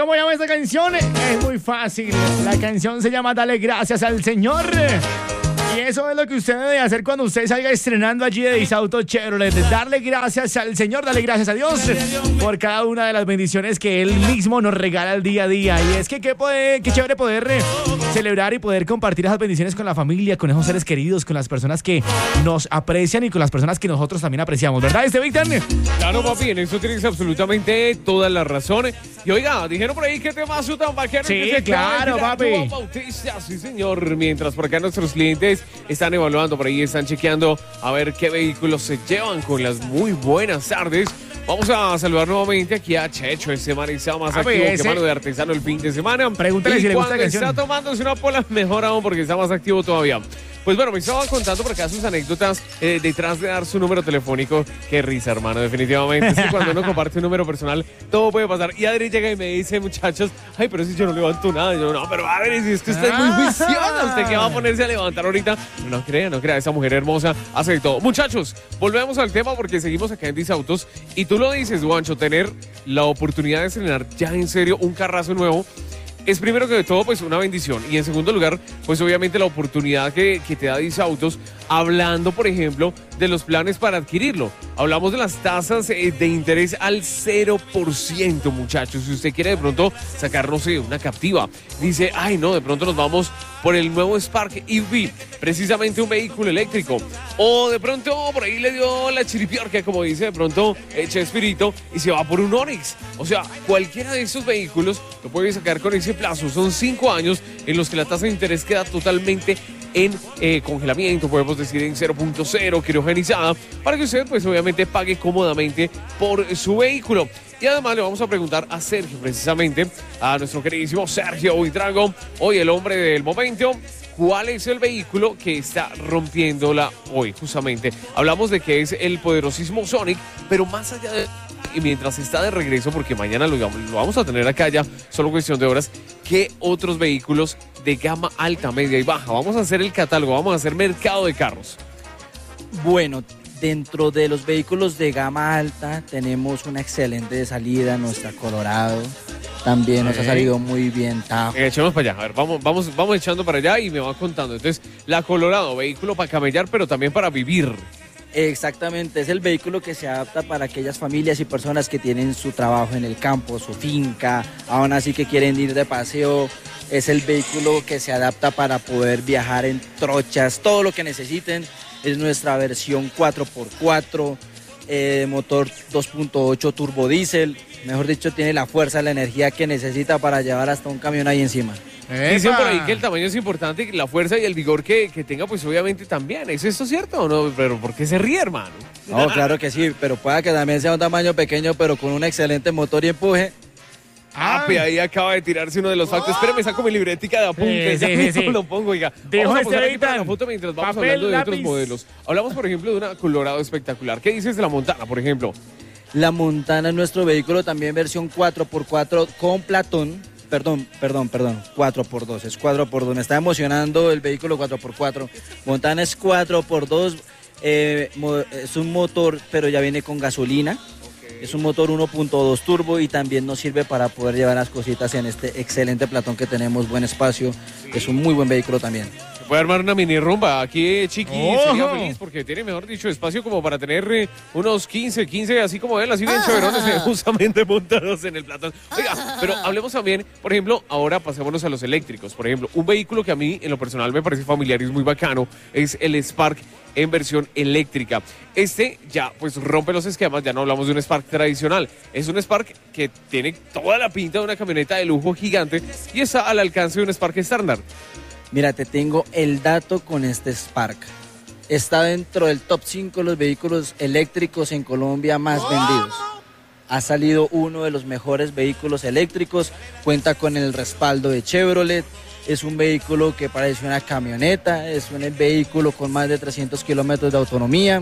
cómo llama esta canción? Es muy fácil. La canción se llama Dale Gracias al Señor. Y eso es lo que usted debe hacer cuando usted salga estrenando allí de Disauto Chevrolet. Darle gracias al Señor, darle gracias a Dios por cada una de las bendiciones que Él mismo nos regala el día a día. Y es que qué chévere poder celebrar y poder compartir esas bendiciones con la familia, con esos seres queridos, con las personas que nos aprecian y con las personas que nosotros también apreciamos. ¿Verdad, Víctor? Claro, papi, en eso tienes absolutamente toda la razón. Y oiga, dijeron por ahí que temazo tan bacano. Sí, que se claro, papi. Juan Bautista, sí, señor. Mientras por acá nuestros clientes están evaluando por ahí, están chequeando a ver qué vehículos se llevan con las muy buenas tardes. Vamos a saludar nuevamente aquí a Checho, ese man está más activo que mano de artesano el fin de semana. Pregúntale si le gusta la canción. Está tomándose una pola, mejor aún porque está más activo todavía. Pues bueno, me estaba contando por acá sus anécdotas detrás de dar su número telefónico. Qué risa, hermano, definitivamente. Es que cuando uno comparte un número personal, todo puede pasar. Y Adri llega y me dice, muchachos, ay, pero si yo no levanto nada. Yo, no, pero Adri, si es que usted es muy juiciosa, ¿usted qué va a ponerse a levantar ahorita? No crea, esa mujer hermosa hace de todo. Muchachos, volvemos al tema porque seguimos acá en Disautos. Y tú lo dices, Juancho, tener la oportunidad de estrenar ya en serio un carrazo nuevo es primero que todo pues una bendición y en segundo lugar pues obviamente la oportunidad que te da Disautos hablando por ejemplo de los planes para adquirirlo. Hablamos de las tasas de interés al 0%, muchachos. Si usted quiere de pronto sacar, no sé, una Captiva, dice, ay no, de pronto nos vamos por el nuevo Spark EV, precisamente un vehículo eléctrico, o de pronto por ahí le dio la chiripiorca, como dice de pronto Chespirito, y se va por un Onix. O sea, cualquiera de estos vehículos lo puede sacar con ese plazo. Son 5 años en los que la tasa de interés queda totalmente en congelamiento, podemos decir en 0.0, criogenizada, para que usted pues obviamente pague cómodamente por su vehículo. Y además le vamos a preguntar a Sergio, precisamente, a nuestro queridísimo Sergio Buitrago, hoy el hombre del momento, ¿cuál es el vehículo que está rompiéndola hoy? Justamente hablamos de que es el poderosísimo Sonic, pero más allá de... Y mientras está de regreso, porque mañana lo vamos a tener acá ya, solo cuestión de horas, ¿qué otros vehículos de gama alta, media y baja? Vamos a hacer el catálogo, vamos a hacer mercado de carros. Bueno, dentro de los vehículos de gama alta tenemos una excelente salida, nuestra Colorado. También nos ha salido muy bien Tajo. Echemos para allá, a ver, vamos echando para allá y me va contando. Entonces, la Colorado, vehículo para camellar, pero también para vivir. Exactamente, es el vehículo que se adapta para aquellas familias y personas que tienen su trabajo en el campo, su finca, aún así que quieren ir de paseo. Es el vehículo que se adapta para poder viajar en trochas, todo lo que necesiten. Es nuestra versión 4x4, motor 2.8 turbodiesel. Mejor dicho, tiene la fuerza, la energía que necesita para llevar hasta un camión ahí encima. Dicen por ahí que el tamaño es importante, la fuerza y el vigor que tenga, pues obviamente también. ¿Es esto cierto o no? Pero ¿por qué se ríe, hermano? No, claro que sí, pero pueda que también sea un tamaño pequeño, pero con un excelente motor y empuje. Ahí acaba de tirarse uno de los factos. Espérame, saco mi libretica de apuntes. Sí. Lo pongo, oiga. Vamos a poner aquí para la foto mientras vamos hablando de otros modelos. Hablamos, por ejemplo, de una Colorado espectacular. ¿Qué dices de la Montana, por ejemplo? La Montana es nuestro vehículo, también versión 4x4 con Platón. Perdón, 4x2, es 4x2. Me está emocionando el vehículo 4x4. Montana es 4x2, es un motor, pero ya viene con gasolina. Es un motor 1.2 turbo y también nos sirve para poder llevar las cositas en este excelente Platón que tenemos, buen espacio. Es un muy buen vehículo también. Se puede armar una mini rumba. Aquí Chiqui sería feliz porque tiene, mejor dicho, espacio como para tener unos 15, así como él, así bien chéverones, justamente montados en el Platón. Oiga, pero hablemos también, por ejemplo, ahora pasémonos a los eléctricos. Por ejemplo, un vehículo que a mí, en lo personal, me parece familiar y es muy bacano, es el Spark en versión eléctrica. Este ya pues rompe los esquemas, ya no hablamos de un Spark tradicional, es un Spark que tiene toda la pinta de una camioneta de lujo gigante y está al alcance de un Spark estándar. Mira, te tengo el dato con este Spark. Está dentro del top 5 de los vehículos eléctricos en Colombia más vendidos. Ha salido uno de los mejores vehículos eléctricos, cuenta con el respaldo de Chevrolet. Es un vehículo que parece una camioneta, es un vehículo con más de 300 kilómetros de autonomía.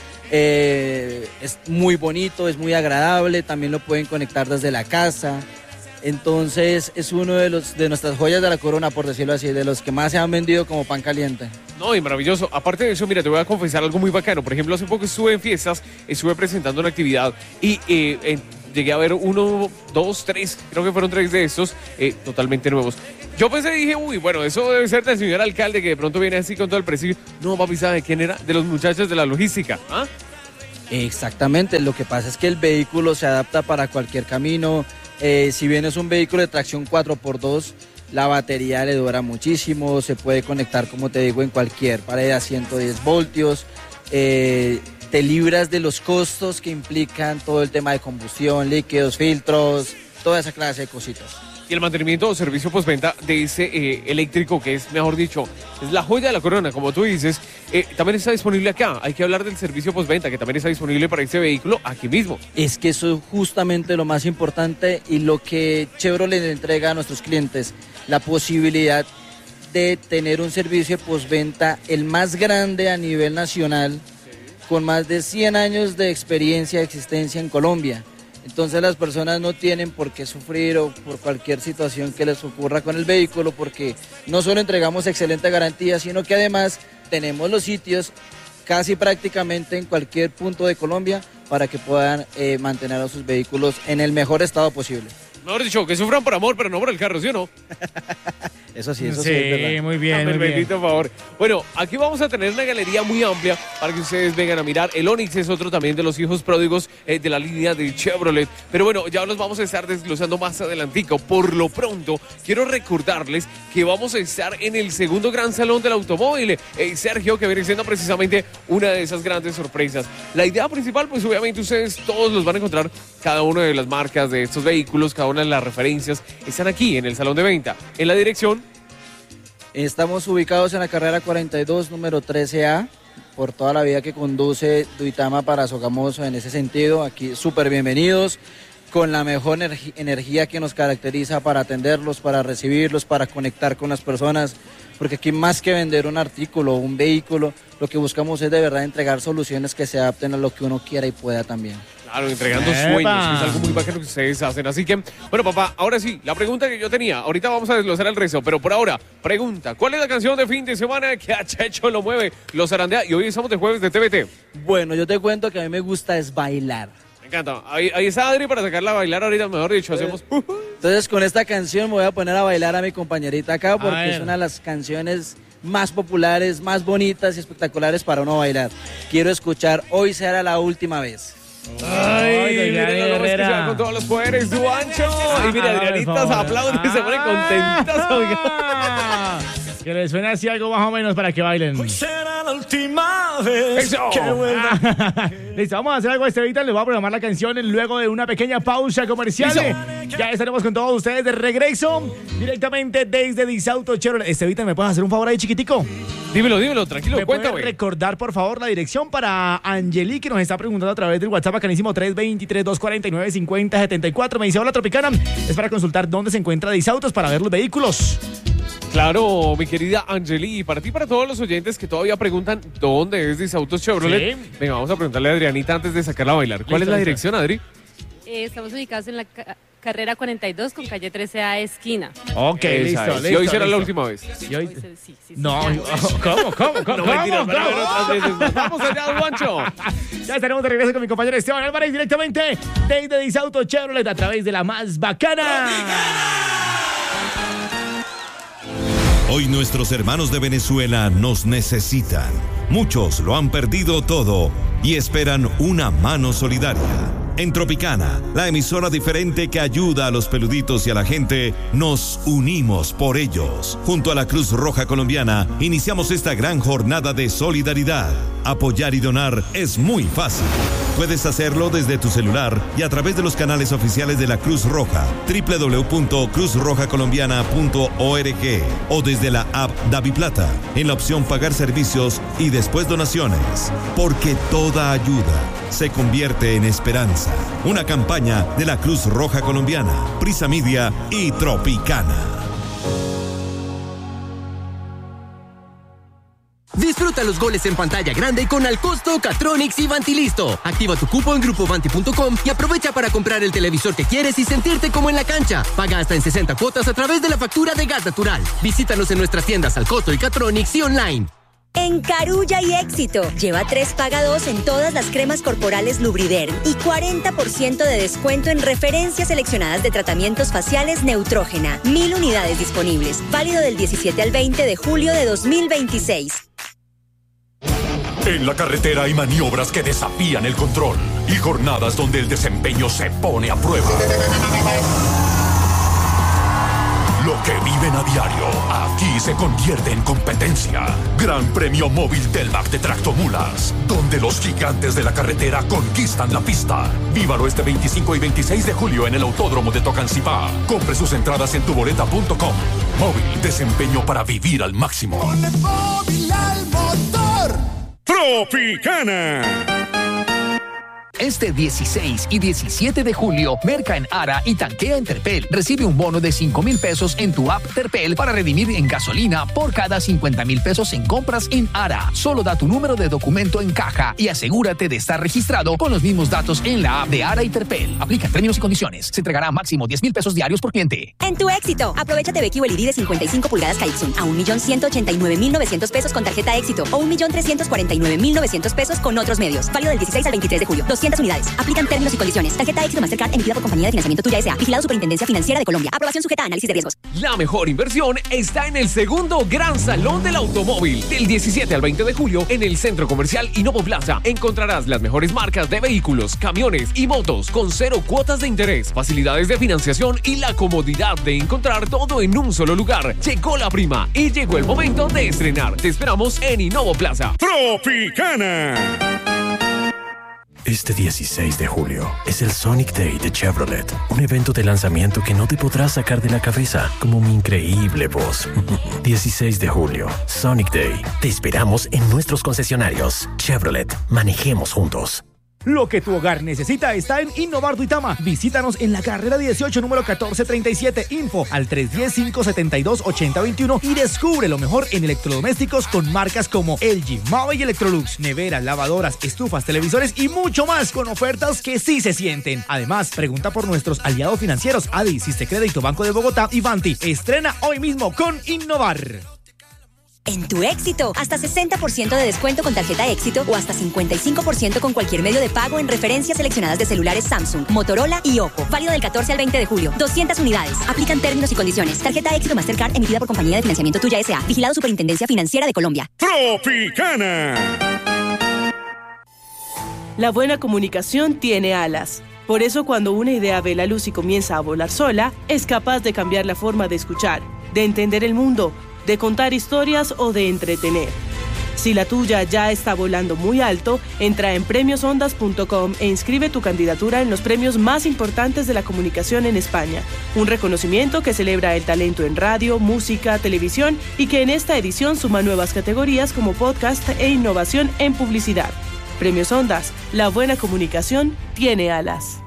Es muy bonito, es muy agradable, también lo pueden conectar desde la casa. Entonces es uno de nuestras joyas de la corona, por decirlo así, de los que más se han vendido como pan caliente. No, y maravilloso. Aparte de eso, mira, te voy a confesar algo muy bacano. Por ejemplo, hace poco estuve en fiestas, estuve presentando una actividad y llegué a ver 1, 2, 3, creo que fueron 3 de estos totalmente nuevos. Yo pensé, dije, bueno, eso debe ser del señor alcalde que de pronto viene así con todo el prestigio. No, papi, ¿sabe quién era? De los muchachos de la logística. ¿Ah? Exactamente, lo que pasa es que el vehículo se adapta para cualquier camino. Si bien es un vehículo de tracción 4x2, la batería le dura muchísimo, se puede conectar, como te digo, en cualquier pared a 110 voltios. Te libras de los costos que implican todo el tema de combustión, líquidos, filtros, toda esa clase de cositas. Y el mantenimiento o servicio postventa de ese eléctrico, que es, mejor dicho, es la joya de la corona, como tú dices, también está disponible acá. Hay que hablar del servicio postventa, que también está disponible para este vehículo aquí mismo. Es que eso es justamente lo más importante y lo que Chevrolet le entrega a nuestros clientes, la posibilidad de tener un servicio postventa el más grande a nivel nacional, con más de 100 años de experiencia de existencia en Colombia. Entonces las personas no tienen por qué sufrir o por cualquier situación que les ocurra con el vehículo, porque no solo entregamos excelente garantía, sino que además tenemos los sitios casi prácticamente en cualquier punto de Colombia para que puedan mantener a sus vehículos en el mejor estado posible. Mejor dicho, que sufran por amor, pero no por el carro, ¿sí o no? Eso sí, eso sí, es verdad. muy bien, muy bien. Bendito favor. Bueno, aquí vamos a tener una galería muy amplia para que ustedes vengan a mirar. El Onix es otro también de los hijos pródigos de la línea de Chevrolet. Pero bueno, ya los vamos a estar desglosando más adelantico. Por lo pronto, quiero recordarles que vamos a estar en el segundo gran salón del automóvil. Sergio, que viene siendo precisamente una de esas grandes sorpresas. La idea principal, pues obviamente ustedes todos los van a encontrar, cada una de las marcas de estos vehículos, cada una de las referencias, están aquí en el salón de venta. En la dirección... Estamos ubicados en la carrera 42, número 13A, por toda la vía que conduce Duitama para Sogamoso. En ese sentido, aquí súper bienvenidos, con la mejor energía que nos caracteriza para atenderlos, para recibirlos, para conectar con las personas, porque aquí más que vender un artículo o un vehículo, lo que buscamos es de verdad entregar soluciones que se adapten a lo que uno quiera y pueda también. Claro, entregando sueños, que es algo muy bacano que ustedes hacen. Así que, bueno, papá, ahora sí, la pregunta que yo tenía, ahorita vamos a desglosar el resto, pero por ahora, pregunta, ¿cuál es la canción de fin de semana que a Checho lo mueve, lo zarandea? Y hoy estamos de jueves de TVT. Bueno, yo te cuento que a mí me gusta es bailar. Me encanta. Ahí está Adri para sacarla a bailar ahorita, mejor dicho, hacemos... Entonces, con esta canción me voy a poner a bailar a mi compañerita acá, porque es una de las canciones más populares, más bonitas y espectaculares para uno bailar. Quiero escuchar Hoy será la última vez. Ay, miren lo que se va con todos los poderes, Duancho. Y mira, Adrianitas aplauden y se ponen contentitas, oiga. Que les suene así algo más o menos para que bailen. Hoy será la última vez Eso. que vuelva. Listo, vamos a hacer algo, Estevita. Les voy a programar la canción luego de una pequeña pausa comercial. Ya estaremos con todos ustedes de regreso directamente desde Disauto Chevrolet. Estevita, ¿me puedes hacer un favor ahí, chiquitico? Dímelo, tranquilo, ¿Me cuéntame. puedes recordar, por favor, la dirección para Angeli, que nos está preguntando a través del WhatsApp bacanísimo 323-249-5074? Me dice, hola, Tropicana. Es para consultar dónde se encuentra Disautos para ver los vehículos. Claro, mi querida Angeli, y para ti, para todos los oyentes que todavía preguntan dónde es Disautos Chevrolet, Sí. venga, vamos a preguntarle a Adrianita antes de sacarla a bailar. ¿Cuál es la dirección, Adri? Estamos ubicados en la carrera 42 con calle 13A esquina. Ok, Esa listo, es. listo. Y hoy será la listo. última vez. Y hoy- Sí. No, ¿cómo? No, mentira, van a haber otras veces más. Vamos allá, Duancho. Ya estaremos de regreso con mi compañero Esteban Álvarez directamente desde Disauto Chevrolet a través de la más bacana. Hoy nuestros hermanos de Venezuela nos necesitan. Muchos lo han perdido todo y esperan una mano solidaria. En Tropicana, la emisora diferente que ayuda a los peluditos y a la gente, nos unimos por ellos. Junto a la Cruz Roja Colombiana, iniciamos esta gran jornada de solidaridad. Apoyar y donar es muy fácil. Puedes hacerlo desde tu celular y a través de los canales oficiales de la Cruz Roja, www.cruzrojacolombiana.org o desde la app DaviPlata, en la opción Pagar Servicios y después Donaciones. Porque toda ayuda se convierte en esperanza. Una campaña de la Cruz Roja Colombiana, Prisa Media y Tropicana. Disfruta los goles en pantalla grande con Al Costo, Catronics y Vantilisto. Activa tu cupo en grupovanti.com y aprovecha para comprar el televisor que quieres y sentirte como en la cancha. Paga hasta en 60 cuotas a través de la factura de gas natural. Visítanos en nuestras tiendas Al Costo y Catronics y online. En Carulla y Éxito, lleva 3 paga 2 en todas las cremas corporales Lubriderm y 40% de descuento en referencias seleccionadas de tratamientos faciales Neutrógena. 1000 unidades disponibles. Válido del 17 al 20 de julio de 2026. En la carretera hay maniobras que desafían el control y jornadas donde el desempeño se pone a prueba. Lo que viven a diario, aquí se convierte en competencia. Gran Premio Móvil Telmac de Tractomulas, donde los gigantes de la carretera conquistan la pista. Vívalo este 25 y 26 de julio en el Autódromo de Tocancipá. Compre sus entradas en tuboleta.com. Móvil, desempeño para vivir al máximo. Ponle móvil al motor. Tropicana. Este 16 y 17 de julio, merca en Ara y tanquea en Terpel. Recibe un bono de 5,000 pesos en tu app Terpel para redimir en gasolina por cada 50,000 pesos en compras en Ara. Solo da tu número de documento en caja y asegúrate de estar registrado con los mismos datos en la app de Ara y Terpel. Aplican términos y condiciones. Se entregará máximo 10,000 pesos diarios por cliente. En tu éxito, aprovechate BQ LED de 55 pulgadas Kaixun a 1,189,900 pesos con tarjeta éxito o 1,349,900 pesos con otros medios. Válido del 16 al 23 de julio. 200 unidades. Aplican términos y condiciones. Tarjeta éxito Mastercard emitida por compañía de financiamiento Tuya S.A. Vigilado Superintendencia Financiera de Colombia. Aprobación sujeta a análisis de riesgos. La mejor inversión está en el segundo Gran Salón del Automóvil. Del 17 al 20 de julio en el Centro Comercial Innovo Plaza encontrarás las mejores marcas de vehículos, camiones y motos con 0 cuotas de interés, facilidades de financiación y la comodidad de encontrar todo en un solo lugar. Llegó la prima y llegó el momento de estrenar. Te esperamos en Innovo Plaza. Tropicana. Este 16 de julio es el Sonic Day de Chevrolet, un evento de lanzamiento que no te podrás sacar de la cabeza, como mi increíble voz. 16 de julio, Sonic Day. Te esperamos en nuestros concesionarios. Chevrolet, manejemos juntos. Lo que tu hogar necesita está en Innovar Duitama. Visítanos en la carrera 18, número 1437. Info al 310-572-8021 y descubre lo mejor en electrodomésticos con marcas como LG, Mave y Electrolux. Neveras, lavadoras, estufas, televisores y mucho más con ofertas que sí se sienten. Además, pregunta por nuestros aliados financieros ADI, Sistecrédito, Banco de Bogotá y Vanti. Estrena hoy mismo con Innovar. En tu éxito, hasta 60% de descuento con tarjeta éxito o hasta 55% con cualquier medio de pago en referencias seleccionadas de celulares Samsung, Motorola y Oppo. Válido del 14 al 20 de julio. 200 unidades. Aplican términos y condiciones. Tarjeta éxito Mastercard emitida por compañía de financiamiento Tuya S.A. Vigilado Superintendencia Financiera de Colombia. Tropicana. La buena comunicación tiene alas. Por eso cuando una idea ve la luz y comienza a volar sola, es capaz de cambiar la forma de escuchar, de entender el mundo, de contar historias o de entretener. Si la tuya ya está volando muy alto, entra en premiosondas.com e inscribe tu candidatura en los premios más importantes de la comunicación en España. Un reconocimiento que celebra el talento en radio, música, televisión y que en esta edición suma nuevas categorías como podcast e innovación en publicidad. Premios Ondas, la buena comunicación tiene alas.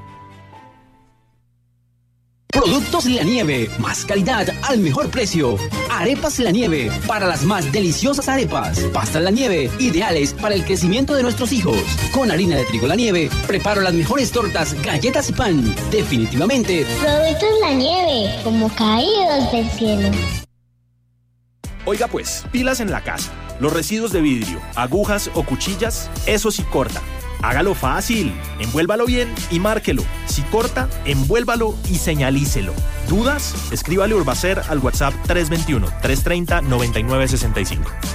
Productos La Nieve, más calidad al mejor precio. Arepas La Nieve, para las más deliciosas arepas. Pastas La Nieve, ideales para el crecimiento de nuestros hijos. Con harina de trigo La Nieve, preparo las mejores tortas, galletas y pan. Definitivamente. Productos La Nieve, como caídos del cielo. Oiga pues, pilas en la casa. Los residuos de vidrio, agujas o cuchillas, eso sí corta. Hágalo fácil, envuélvalo bien y márquelo. Si corta, envuélvalo y señalícelo. ¿Dudas? Escríbale Urbacer al WhatsApp 321-330-9965.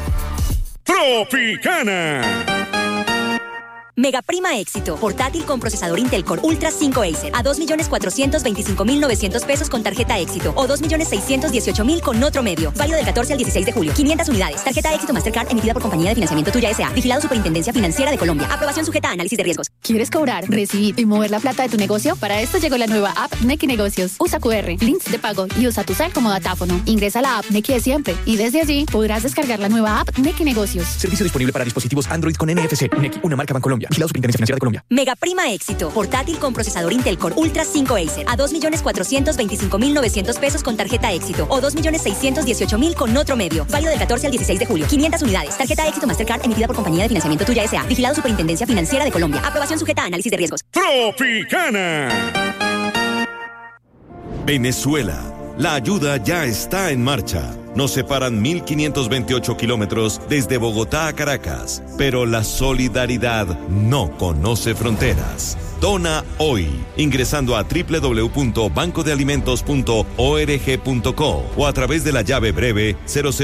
Tropicana. Mega Prima Éxito, portátil con procesador Intel Core Ultra 5 Acer a 2,425,900 pesos con tarjeta éxito o 2,618,000 con otro medio. Válido del 14 al 16 de julio. 500 unidades. Tarjeta éxito Mastercard emitida por compañía de financiamiento Tuya S.A. Vigilado Superintendencia Financiera de Colombia. Aprobación sujeta a análisis de riesgos. ¿Quieres cobrar, recibir y mover la plata de tu negocio? Para esto llegó la nueva app Nequi Negocios. Usa QR, links de pago y usa tu cel como datáfono. Ingresa a la app Nequi de siempre y desde allí podrás descargar la nueva app Nequi Negocios. Servicio disponible para dispositivos Android con NFC. Nequi, una marca Bancolombia. Vigilado Superintendencia Financiera de Colombia. Mega Prima Éxito, portátil con procesador Intel Core Ultra 5 Acer a 2,425,900 pesos con tarjeta éxito o 2,618,000 con otro medio. Válido del 14 al 16 de julio. 500 unidades. Tarjeta éxito Mastercard emitida por compañía de financiamiento Tuya S.A. Vigilado Superintendencia Financiera de Colombia. Aprobación sujeta a análisis de riesgos. Tropicana. Venezuela. La ayuda ya está en marcha. Nos separan 1.528 kilómetros desde Bogotá a Caracas, pero la solidaridad no conoce fronteras. Dona hoy, ingresando a www.bancodealimentos.org.co o a través de la llave breve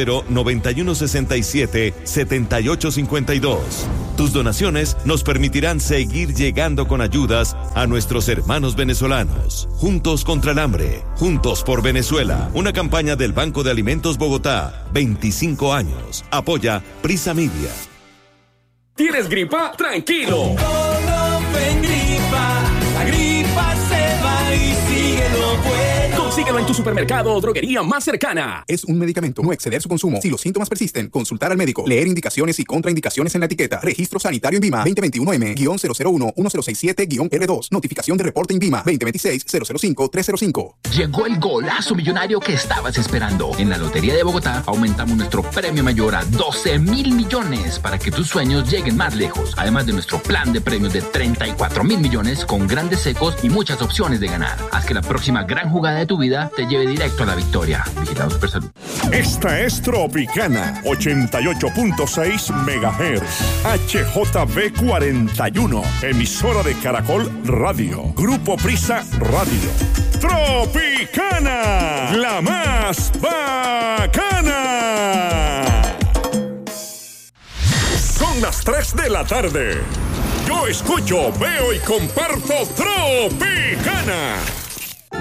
0091677852. Tus donaciones nos permitirán seguir llegando con ayudas a nuestros hermanos venezolanos. Juntos contra el hambre, juntos por Venezuela. Una campaña del Banco de Alimentos Bogotá, 25 años. Apoya Prisa Media. ¿Tienes gripa? ¡Tranquilo! La gripa se va y síguelo bueno. Consíguelo en tu supermercado o droguería más cercana. Es un medicamento. No exceder su consumo. Si los síntomas persisten, consultar al médico. Leer indicaciones y contraindicaciones en la etiqueta. Registro sanitario INVIMA 2021M-001-1067-R2. Notificación de reporte INVIMA 2026-005-305. Llegó el golazo millonario que estabas esperando. En la Lotería de Bogotá aumentamos nuestro premio mayor a 12.000 millones para que tus sueños lleguen más lejos. Además de nuestro plan de premios de 34.000 millones con grandes secos y muchas opciones de ganar. Haz que la próxima gran jugada de tu vida te lleve directo a la victoria. Vigilado Supersalud. Esta es Tropicana 88.6 MHz HJB 41, emisora de Caracol Radio, Grupo Prisa Radio. Tropicana, la más bacana. Son las 3 de la tarde. Yo escucho, veo y comparto Tropicana.